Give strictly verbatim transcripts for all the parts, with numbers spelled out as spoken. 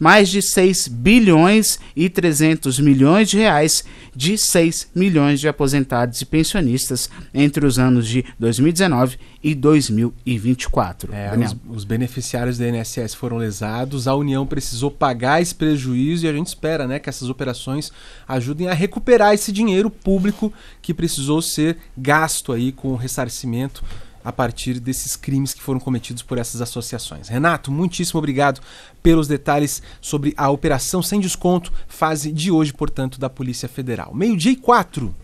mais de seis bilhões e trezentos milhões de reais de seis milhões de aposentados e pensionistas entre os anos de dois mil e dezenove e dois mil e vinte e quatro. É, os, os beneficiários do I N S S foram lesados, a União precisou pagar esse prejuízo e a gente espera, né, que essas operações ajudem a recuperar esse dinheiro público que precisou ser gasto aí com o ressarcimento a partir desses crimes que foram cometidos por essas associações. Renato, muitíssimo obrigado pelos detalhes sobre a Operação Sem Desconto, fase de hoje, portanto, da Polícia Federal. Meio-dia e quatro.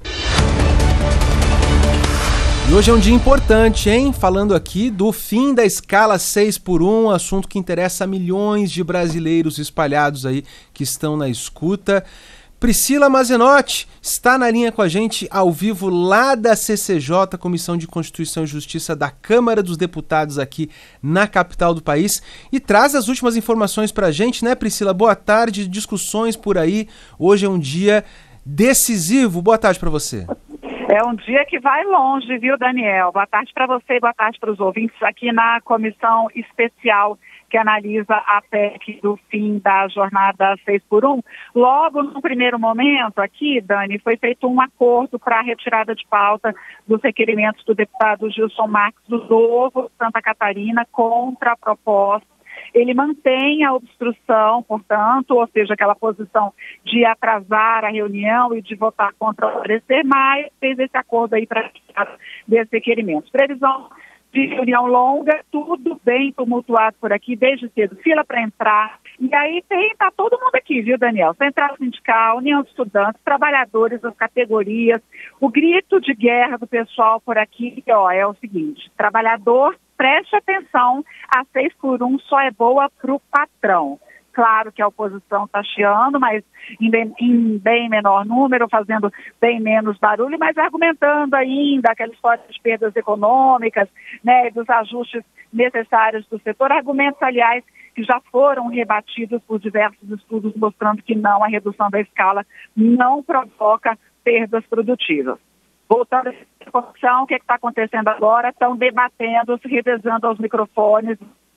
E hoje é um dia importante, hein? Falando aqui do fim da escala seis por um, assunto que interessa a milhões de brasileiros espalhados aí que estão na escuta. Priscila Mazenotti está na linha com a gente ao vivo lá da C C J, Comissão de Constituição e Justiça da Câmara dos Deputados aqui na capital do país, e traz as últimas informações para a gente, né, Priscila? Boa tarde, discussões por aí. Hoje é um dia decisivo. Boa tarde para você. É um dia que vai longe, viu, Daniel? Boa tarde para você e boa tarde para os ouvintes aqui na Comissão Especial que analisa a P E C do fim da jornada seis por um. Logo, no primeiro momento aqui, Dani, foi feito um acordo para a retirada de pauta dos requerimentos do deputado Gilson Marques do Novo Santa Catarina contra a proposta. Ele mantém a obstrução, portanto, ou seja, aquela posição de atrasar a reunião e de votar contra o parecer, mas fez esse acordo aí para retirar desses requerimentos. Previsão de reunião longa, tudo bem tumultuado por aqui, desde cedo, fila para entrar. E aí tem, tá todo mundo aqui, viu, Daniel? Central Sindical, União de Estudantes, trabalhadores das categorias. O grito de guerra do pessoal por aqui, ó, é o seguinte: trabalhador, preste atenção, a seis por um só é boa para o patrão. Claro que a oposição está chiando, mas em bem, em bem menor número, fazendo bem menos barulho, mas argumentando ainda aquela história de perdas econômicas, né, dos ajustes necessários do setor. Argumentos, aliás, que já foram rebatidos por diversos estudos mostrando que não, a redução da escala não provoca perdas produtivas. Voltando à corrupção, o que está acontecendo agora? Estão debatendo, se revezando aos microfones.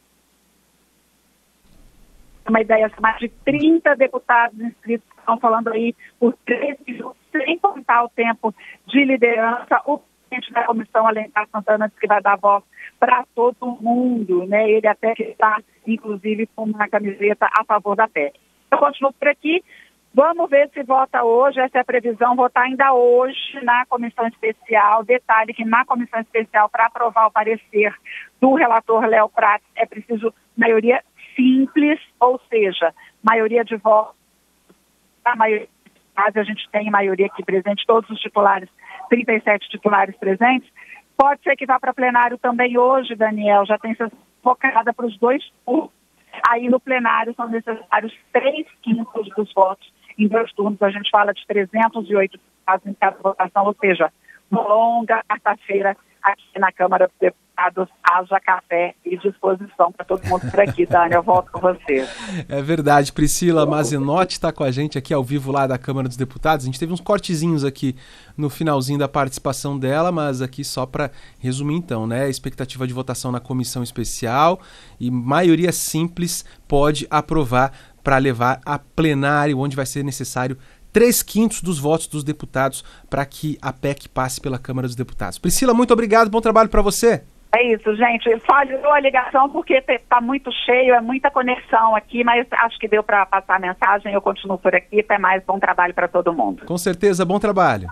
Uma ideia, mais de trinta deputados inscritos estão falando aí por três minutos, sem contar o tempo de liderança. O presidente da comissão, Alencar Santana, disse que vai dar voz para todo mundo, né? Ele até que está, inclusive, com uma camiseta a favor da P E C. Eu continuo por aqui. Vamos ver se vota hoje, essa é a previsão, votar ainda hoje na comissão especial. Detalhe que na comissão especial, para aprovar o parecer do relator Léo Prats, é preciso maioria simples, ou seja, maioria de votos. A maioria, a gente tem maioria aqui presente, todos os titulares, trinta e sete titulares presentes. Pode ser que vá para plenário também hoje, Daniel, já tem sido focada para os dois turnos. Aí no plenário são necessários três quintos dos votos. Em dois turnos a gente fala de trezentos e oito deputados em cada votação, ou seja, uma longa quarta-feira aqui na Câmara dos Deputados. Haja café e disposição para todo mundo por aqui, Dani. Eu volto com você. É verdade. Priscila Mazenotti está com a gente aqui ao vivo lá da Câmara dos Deputados. A gente teve uns cortezinhos aqui no finalzinho da participação dela, mas aqui só para resumir então, né? Expectativa de votação na comissão especial e maioria simples pode aprovar para levar a plenário, onde vai ser necessário três quintos dos votos dos deputados para que a P E C passe pela Câmara dos Deputados. Priscila, muito obrigado, bom trabalho para você. É isso, gente. Falhou a ligação porque está muito cheio, é muita conexão aqui, mas acho que deu para passar a mensagem. Eu continuo por aqui. Até mais, bom trabalho para todo mundo. Com certeza, bom trabalho.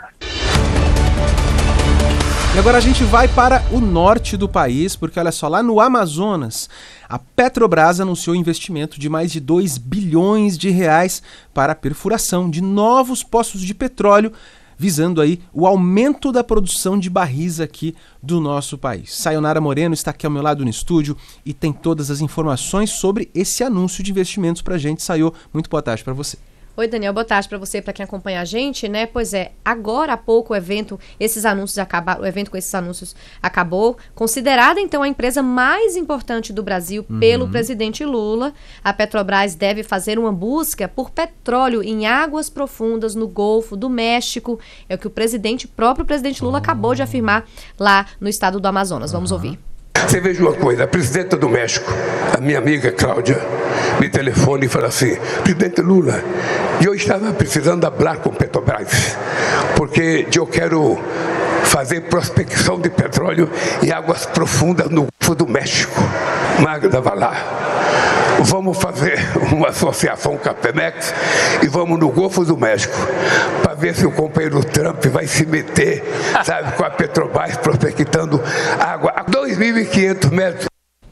E agora a gente vai para o norte do país, porque olha só, lá no Amazonas, a Petrobras anunciou investimento de mais de dois bilhões de reais para a perfuração de novos poços de petróleo, visando aí o aumento da produção de barris aqui do nosso país. Sayonara Moreno está aqui ao meu lado no estúdio e tem todas as informações sobre esse anúncio de investimentos para a gente. Sayo, muito boa tarde para você. Oi, Daniel, boa tarde para você, para quem acompanha a gente, né? Pois é, agora há pouco o evento, esses anúncios acabaram, o evento com esses anúncios acabou. Considerada, então, a empresa mais importante do Brasil uhum. pelo presidente Lula, a Petrobras deve fazer uma busca por petróleo em águas profundas no Golfo do México. É o que o presidente, próprio presidente Lula, oh. acabou de afirmar lá no estado do Amazonas. Vamos uhum. ouvir. Você veja uma coisa, a presidenta do México, a minha amiga Cláudia, me telefona e fala assim: presidente Lula, eu estava precisando falar com Petrobras, porque eu quero fazer prospecção de petróleo em águas profundas no Golfo do México. Magda, vai lá. Vamos fazer uma associação com a Pemex e vamos no Golfo do México para ver se o companheiro Trump vai se meter, sabe, com a Petrobras prospectando água a dois mil e quinhentos metros.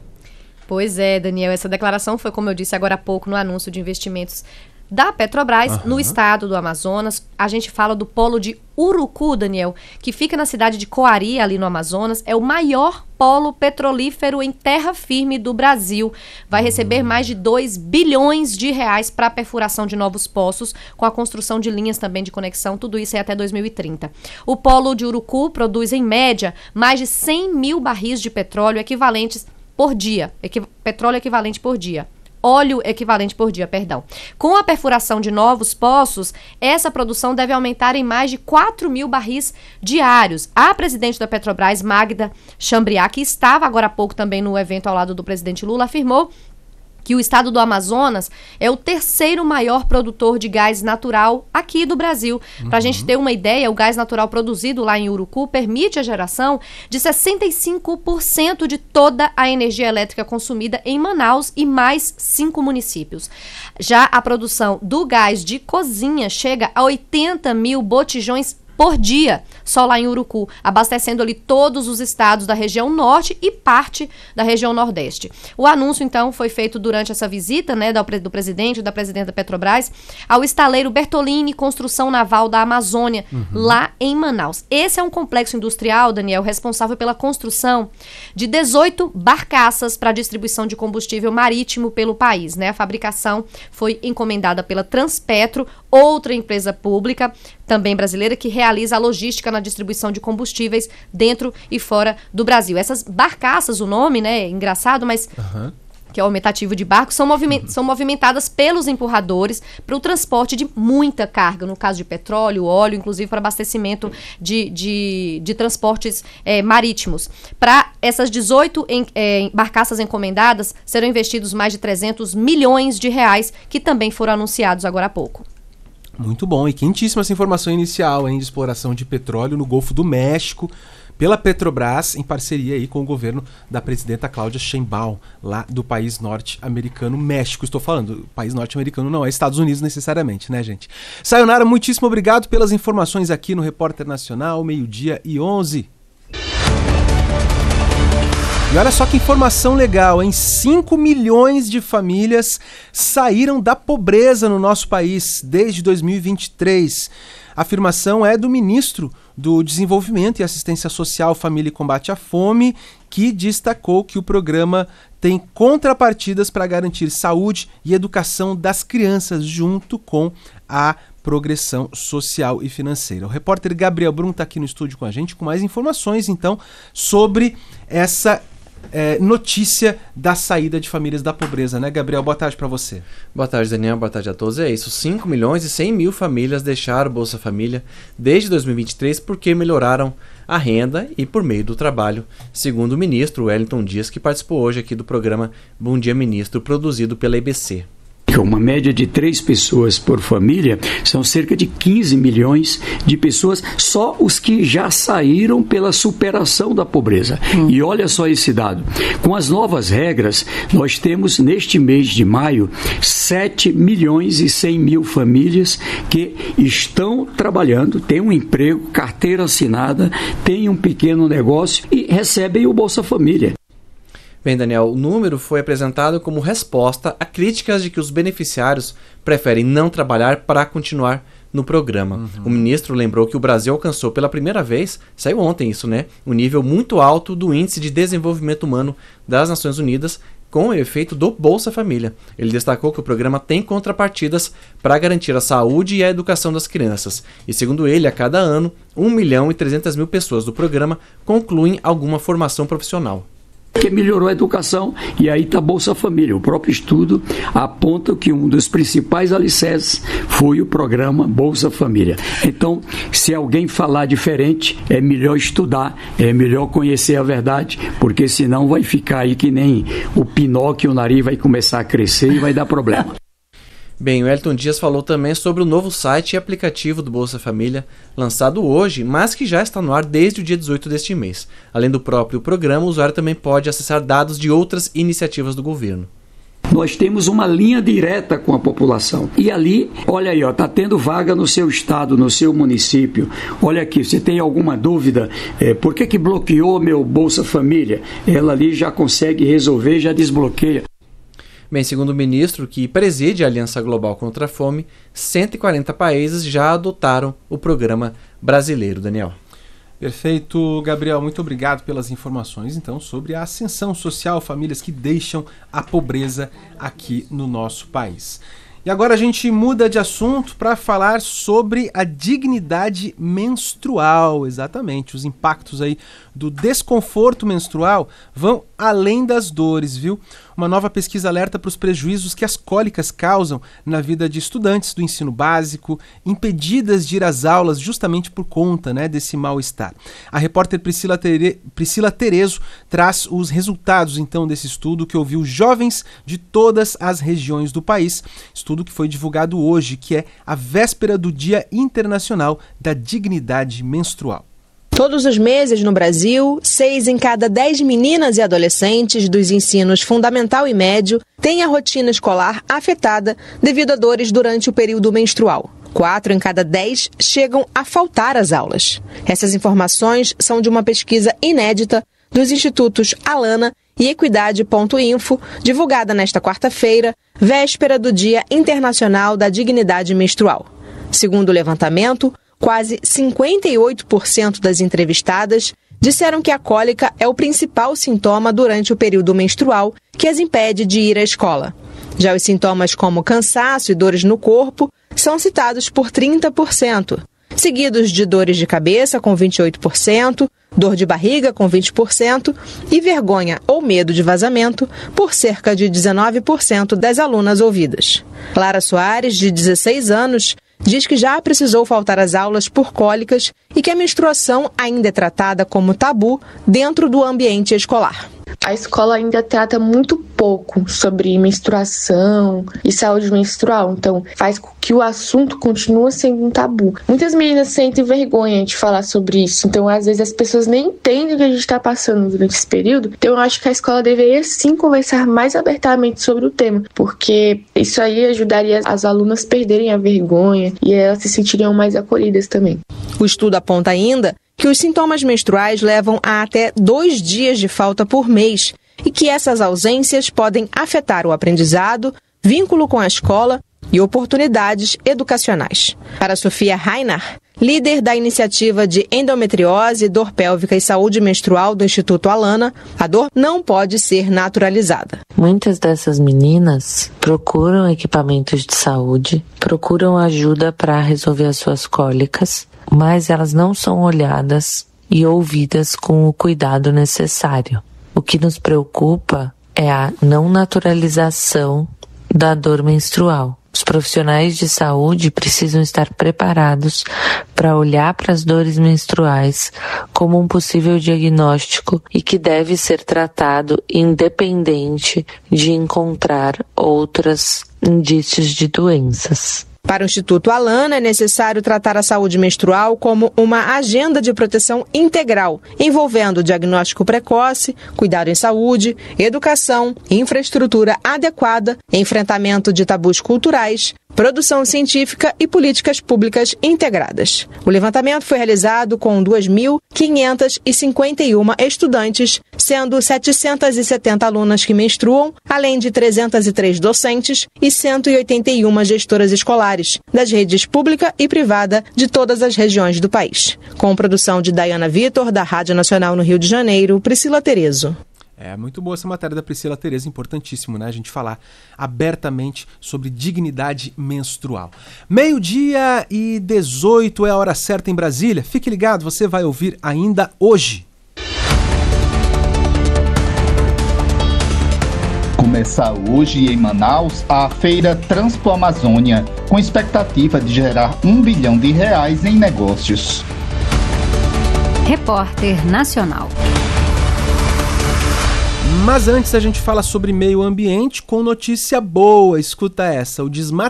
Pois é, Daniel, essa declaração foi, como eu disse agora há pouco, no anúncio de investimentos da Petrobras, uhum. no estado do Amazonas. A gente fala do polo de Urucu, Daniel, que fica na cidade de Coari, ali no Amazonas. É o maior polo petrolífero em terra firme do Brasil. Vai receber mais de dois bilhões de reais para a perfuração de novos poços, com a construção de linhas também de conexão, tudo isso é até dois mil e trinta. O polo de Urucu produz, em média, mais de cem mil barris de petróleo equivalentes por dia. Equi- petróleo equivalente por dia. Óleo equivalente por dia, perdão. Com a perfuração de novos poços, essa produção deve aumentar em mais de quatro mil barris diários. A presidente da Petrobras, Magda Chambriard, que estava agora há pouco também no evento ao lado do presidente Lula, afirmou que o estado do Amazonas é o terceiro maior produtor de gás natural aqui do Brasil. Uhum. Para a gente ter uma ideia, o gás natural produzido lá em Urucu permite a geração de sessenta e cinco por cento de toda a energia elétrica consumida em Manaus e mais cinco municípios. Já a produção do gás de cozinha chega a oitenta mil botijões por dia, só lá em Urucu, abastecendo ali todos os estados da região norte e parte da região nordeste. O anúncio, então, foi feito durante essa visita, né, do, do presidente e da presidenta da Petrobras ao estaleiro Bertolini Construção Naval da Amazônia, uhum. lá em Manaus. Esse é um complexo industrial, Daniel, responsável pela construção de dezoito barcaças para distribuição de combustível marítimo pelo país, né? A fabricação foi encomendada pela Transpetro, outra empresa pública, também brasileira, que realiza a logística na distribuição de combustíveis dentro e fora do Brasil. Essas barcaças, o nome, né, é engraçado, mas... Uhum. que é o aumentativo de barco, são, moviment- uhum. são movimentadas pelos empurradores para o transporte de muita carga, no caso de petróleo, óleo, inclusive para abastecimento de, de, de transportes é, marítimos. Para essas dezoito em, é, barcaças encomendadas, serão investidos mais de trezentos milhões de reais, que também foram anunciados agora há pouco. Muito bom, e quentíssima essa informação inicial, hein, de exploração de petróleo no Golfo do México, pela Petrobras, em parceria aí com o governo da presidenta Cláudia Sheinbaum, lá do país norte-americano, México. Estou falando, país norte-americano não é Estados Unidos necessariamente, né, gente? Sayonara, muitíssimo obrigado pelas informações aqui no Repórter Nacional, meio-dia e onze. E olha só que informação legal, hein? cinco milhões de famílias saíram da pobreza no nosso país desde dois mil e vinte e três. A afirmação é do ministro do Desenvolvimento e Assistência Social, Família e Combate à Fome, que destacou que o programa tem contrapartidas para garantir saúde e educação das crianças, junto com a progressão social e financeira. O repórter Gabriel Brum está aqui no estúdio com a gente com mais informações, então, sobre essa É, notícia da saída de famílias da pobreza, né, Gabriel? Boa tarde para você. Boa tarde, Daniel. Boa tarde a todos. É isso, cinco milhões e cem mil famílias deixaram o Bolsa Família desde dois mil e vinte e três porque melhoraram a renda e por meio do trabalho, segundo o ministro Wellington Dias, que participou hoje aqui do programa Bom Dia Ministro, produzido pela I B C. Uma média de três pessoas por família, são cerca de quinze milhões de pessoas, só os que já saíram pela superação da pobreza. Hum. E olha só esse dado, com as novas regras, nós temos neste mês de maio, sete milhões e cem mil famílias que estão trabalhando, têm um emprego, carteira assinada, têm um pequeno negócio e recebem o Bolsa Família. Bem, Daniel, o número foi apresentado como resposta a críticas de que os beneficiários preferem não trabalhar para continuar no programa. Uhum. O ministro lembrou que o Brasil alcançou pela primeira vez, saiu ontem isso, né, um nível muito alto do Índice de Desenvolvimento Humano das Nações Unidas, com o efeito do Bolsa Família. Ele destacou que o programa tem contrapartidas para garantir a saúde e a educação das crianças. E segundo ele, a cada ano, um milhão e trezentas mil pessoas do programa concluem alguma formação profissional. que melhorou a educação, e aí está a Bolsa Família. O próprio estudo aponta que um dos principais alicerces foi o programa Bolsa Família. Então, se alguém falar diferente, é melhor estudar, é melhor conhecer a verdade, porque senão vai ficar aí que nem o Pinóquio, o nariz vai começar a crescer e vai dar problema. Bem, o Elton Dias falou também sobre o novo site e aplicativo do Bolsa Família, lançado hoje, mas que já está no ar desde o dia dezoito deste mês. Além do próprio programa, o usuário também pode acessar dados de outras iniciativas do governo. Nós temos uma linha direta com a população. E ali, olha aí, ó, tá tendo vaga no seu estado, no seu município. Olha aqui, você tem alguma dúvida? É, por que que bloqueou meu Bolsa Família? Ela ali já consegue resolver, já desbloqueia. Bem, segundo o ministro, que preside a Aliança Global contra a Fome, cento e quarenta países já adotaram o programa brasileiro, Daniel. Perfeito, Gabriel. Muito obrigado pelas informações, então, sobre a ascensão social, famílias que deixam a pobreza aqui no nosso país. E agora a gente muda de assunto para falar sobre a dignidade menstrual, exatamente. Os impactos aí do desconforto menstrual vão além das dores, viu? Uma nova pesquisa alerta para os prejuízos que as cólicas causam na vida de estudantes do ensino básico, impedidas de ir às aulas justamente por conta, né, desse mal-estar. A repórter Priscila, Tere... Priscila Terezo traz os resultados, então, desse estudo que ouviu jovens de todas as regiões do país. Estudo que foi divulgado hoje, que é a véspera do Dia Internacional da Dignidade Menstrual. Todos os meses no Brasil, seis em cada dez meninas e adolescentes dos ensinos fundamental e médio têm a rotina escolar afetada devido a dores durante o período menstrual. Quatro em cada dez chegam a faltar às aulas. Essas informações são de uma pesquisa inédita dos institutos Alana e Equidade ponto info, divulgada nesta quarta-feira, véspera do Dia Internacional da Dignidade Menstrual. Segundo o levantamento, quase cinquenta e oito por cento das entrevistadas disseram que a cólica é o principal sintoma durante o período menstrual que as impede de ir à escola. Já os sintomas como cansaço e dores no corpo são citados por trinta por cento, seguidos de dores de cabeça com vinte e oito por cento, dor de barriga com vinte por cento e vergonha ou medo de vazamento por cerca de dezenove por cento das alunas ouvidas. Clara Soares, de dezesseis anos, diz que já precisou faltar às aulas por cólicas e que a menstruação ainda é tratada como tabu dentro do ambiente escolar. A escola ainda trata muito pouco sobre menstruação e saúde menstrual, então faz com que o assunto continue sendo um tabu. Muitas meninas sentem vergonha de falar sobre isso, então às vezes as pessoas nem entendem o que a gente está passando durante esse período. Então eu acho que a escola deveria sim conversar mais abertamente sobre o tema, porque isso aí ajudaria as alunas a perderem a vergonha e elas se sentiriam mais acolhidas também. O estudo aponta ainda que os sintomas menstruais levam a até dois dias de falta por mês e que essas ausências podem afetar o aprendizado, vínculo com a escola e oportunidades educacionais. Para Sofia Rainar, líder da iniciativa de endometriose, dor pélvica e saúde menstrual do Instituto Alana, a dor não pode ser naturalizada. Muitas dessas meninas procuram equipamentos de saúde, procuram ajuda para resolver as suas cólicas, mas elas não são olhadas e ouvidas com o cuidado necessário. O que nos preocupa é a não naturalização da dor menstrual. Os profissionais de saúde precisam estar preparados para olhar para as dores menstruais como um possível diagnóstico e que deve ser tratado independente de encontrar outros indícios de doenças. Para o Instituto Alana, é necessário tratar a saúde menstrual como uma agenda de proteção integral, envolvendo diagnóstico precoce, cuidado em saúde, educação, infraestrutura adequada, enfrentamento de tabus culturais, produção científica e políticas públicas integradas. O levantamento foi realizado com duas mil quinhentas e cinquenta e uma estudantes, sendo setecentas e setenta alunas que menstruam, além de trezentas e três docentes e cento e oitenta e uma gestoras escolares, das redes pública e privada de todas as regiões do país. Com produção de Dayana Vitor, da Rádio Nacional no Rio de Janeiro, Priscila Terezo. É muito boa essa matéria da Priscila Terezo, importantíssimo, né? A gente falar abertamente sobre dignidade menstrual. Meio-dia e dezoito é a hora certa em Brasília. Fique ligado, você vai ouvir ainda hoje. começar hoje em Manaus a Feira Transpo Amazônia, com expectativa de gerar um bilhão de reais em negócios. Repórter Nacional. Mas antes a gente fala sobre meio ambiente com notícia boa. Escuta essa: o desmatamento